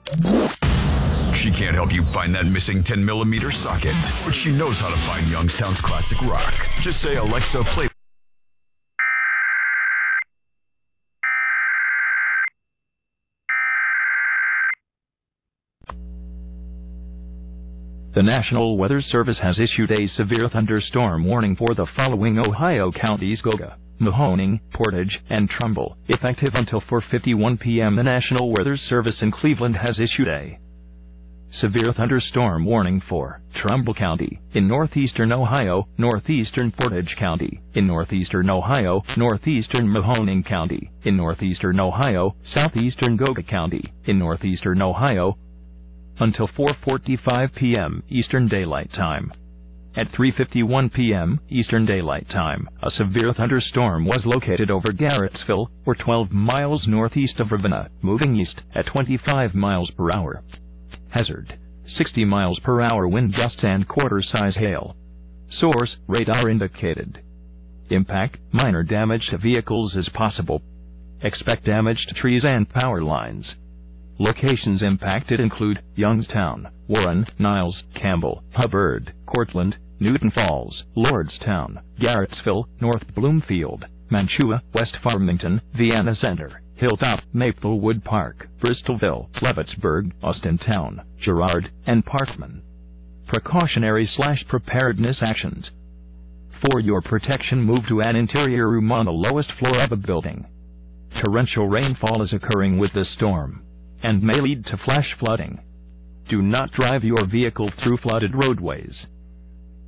She can't help you find that missing 10mm socket, but she knows how to find Youngstown's classic rock. Just say, Alexa, play. The National Weather Service has issued a severe thunderstorm warning for the following Ohio counties: Geauga, Mahoning, Portage, and Trumbull. Effective until 4:51 p.m., the National Weather Service in Cleveland has issued a severe thunderstorm warning for Trumbull County in northeastern Ohio, northeastern Portage County in northeastern Ohio, northeastern Mahoning County in northeastern Ohio, southeastern Geauga County in northeastern Ohio, until 4:45 p.m. Eastern Daylight Time. At 3:51 p.m. Eastern Daylight Time, a severe thunderstorm was located over Garrettsville, or 12 miles northeast of Ravenna, moving east at 25 miles per hour. Hazard: 60 miles per hour wind gusts and quarter-size hail. Source: radar indicated. Impact: minor damage to vehicles is possible. Expect damage to trees and power lines. Locations impacted include Youngstown, Warren, Niles, Campbell, Hubbard, Cortland, Newton Falls, Lordstown, Garrettsville, North Bloomfield, Mantua, West Farmington, Vienna Center, Hilltop, Maplewood Park, Bristolville, Leavittsburg, Austintown, Girard, and Parkman. Precautionary/preparedness actions. For your protection, move to an interior room on the lowest floor of a building. Torrential rainfall is occurring with this storm and may lead to flash flooding. Do not drive your vehicle through flooded roadways.